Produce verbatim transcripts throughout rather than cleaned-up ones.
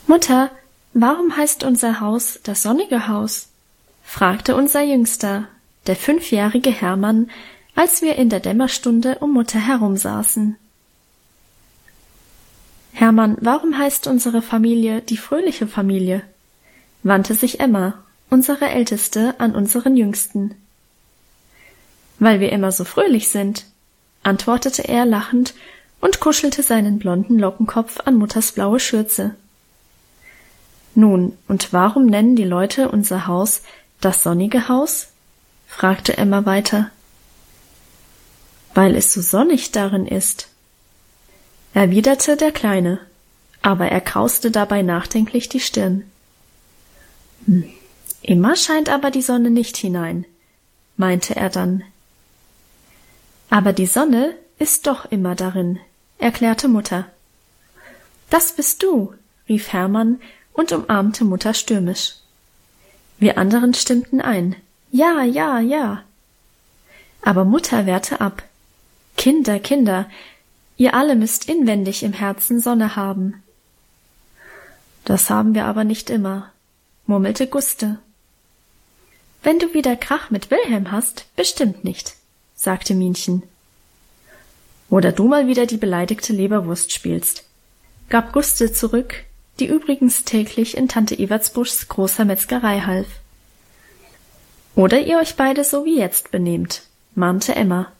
Mutter, warum heißt unser Haus das sonnige Haus? Fragte unser Jüngster, der fünfjährige Hermann, als wir in der Dämmerstunde um Mutter herumsaßen. Hermann, warum heißt unsere Familie die fröhliche Familie? Wandte sich Emma, unsere Älteste, an unseren Jüngsten. Weil wir immer so fröhlich sind, antwortete er lachend und kuschelte seinen blonden Lockenkopf an Mutters blaue Schürze. Nun, und warum nennen die Leute unser Haus das sonnige Haus? Fragte Emma weiter. Weil es so sonnig darin ist, erwiderte der Kleine, aber er krauste dabei nachdenklich die Stirn. Hm, immer scheint aber die Sonne nicht hinein, meinte er dann. Aber die Sonne ist doch immer darin, erklärte Mutter. Das bist du, rief Hermann und umarmte Mutter stürmisch. Wir anderen stimmten ein. Ja, ja, ja. Aber Mutter wehrte ab. Kinder, Kinder, ihr alle müsst inwendig im Herzen Sonne haben. Das haben wir aber nicht immer, murmelte Guste. Wenn du wieder Krach mit Wilhelm hast, bestimmt nicht, sagte Minchen. Oder du mal wieder die beleidigte Leberwurst spielst, gab Guste zurück, die übrigens täglich in Tante Evertsbuschs großer Metzgerei half. Oder ihr euch beide so wie jetzt benehmt, mahnte Emma.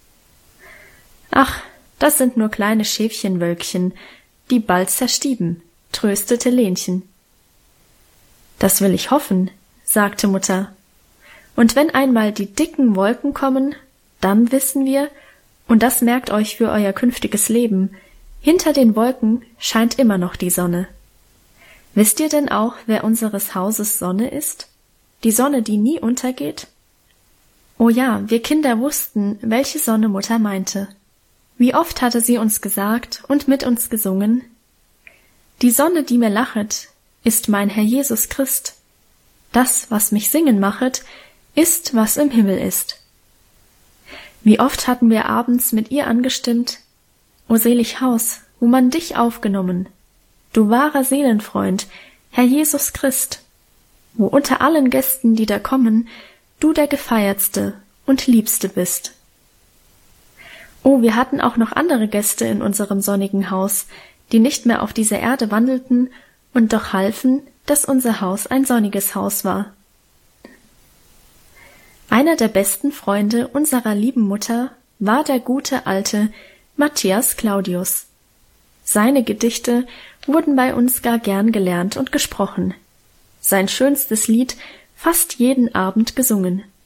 Ach, das sind nur kleine Schäfchenwölkchen, die bald zerstieben, tröstete Lenchen. Das will ich hoffen, sagte Mutter. Und wenn einmal die dicken Wolken kommen, dann wissen wir, und das merkt euch für euer künftiges Leben, hinter den Wolken scheint immer noch die Sonne. Wisst ihr denn auch, wer unseres Hauses Sonne ist? Die Sonne, die nie untergeht? Oh ja, wir Kinder wussten, welche Sonne Mutter meinte. Wie oft hatte sie uns gesagt und mit uns gesungen: Die Sonne, die mir lachet, ist mein Herr Jesus Christ. Das, was mich singen machet, ist, was im Himmel ist. Wie oft hatten wir abends mit ihr angestimmt: O selig Haus, wo man dich aufgenommen, du wahrer Seelenfreund, Herr Jesus Christ, wo unter allen Gästen, die da kommen, du der Gefeiertste und Liebste bist. Oh, wir hatten auch noch andere Gäste in unserem sonnigen Haus, die nicht mehr auf dieser Erde wandelten und doch halfen, dass unser Haus ein sonniges Haus war. Einer der besten Freunde unserer lieben Mutter war der gute alte Matthias Claudius. Seine Gedichte wurden bei uns gar gern gelernt und gesprochen, sein schönstes Lied fast jeden Abend gesungen.